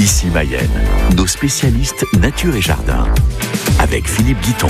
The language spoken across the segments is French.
Ici Mayenne, nos spécialistes nature et jardin, avec Philippe Guiton.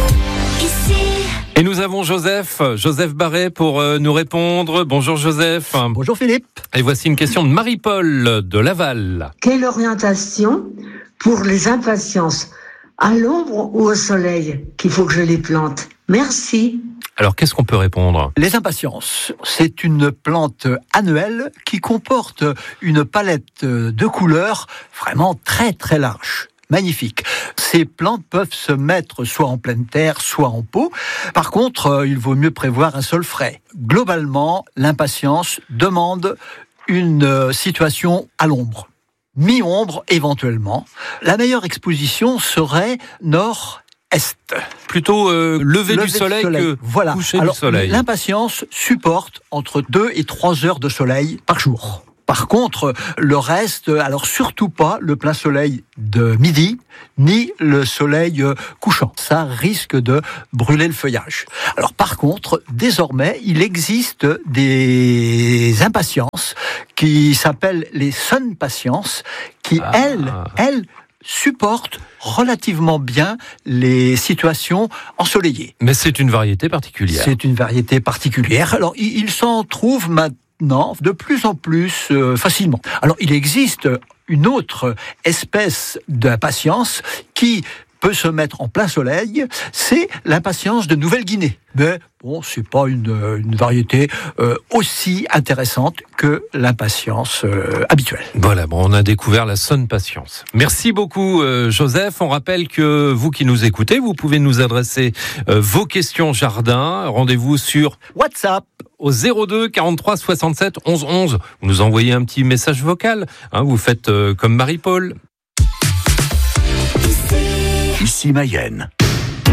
Et nous avons Joseph Barret pour nous répondre. Bonjour Joseph. Bonjour Philippe. Et voici une question de Marie-Paul de Laval. Quelle orientation pour les impatiences? À l'ombre ou au soleil qu'il faut que je les plante? Merci. Alors, qu'est-ce qu'on peut répondre? Les impatiences, c'est une plante annuelle qui comporte une palette de couleurs vraiment très très large. Magnifique. Ces plantes peuvent se mettre soit en pleine terre, soit en pot. Par contre, il vaut mieux prévoir un sol frais. Globalement, l'impatience demande une situation à l'ombre. Mi-ombre éventuellement. La meilleure exposition serait nord-est. Plutôt lever du soleil que voilà. coucher Alors, du soleil. L'impatience supporte entre 2 et 3 heures de soleil par jour. Par contre, le reste, alors surtout pas le plein soleil de midi, ni le soleil couchant. Ça risque de brûler le feuillage. Alors par contre, désormais, il existe des impatiences qui s'appellent les sun patience, qui elles supportent relativement bien les situations ensoleillées. Mais c'est une variété particulière. C'est une variété particulière. Alors il s'en trouve maintenant de plus en plus facilement. Alors, il existe une autre espèce d'impatience qui peut se mettre en plein soleil, c'est l'impatience de Nouvelle-Guinée. Mais bon, c'est pas une variété aussi intéressante que l'impatience habituelle. Voilà, bon, on a découvert la sonne patience. Merci beaucoup Joseph. On rappelle que vous qui nous écoutez, vous pouvez nous adresser vos questions jardin. Rendez-vous sur WhatsApp au 02 43 67 11 11. Vous nous envoyez un petit message vocal. Vous faites comme Marie-Paul. Ici Mayenne.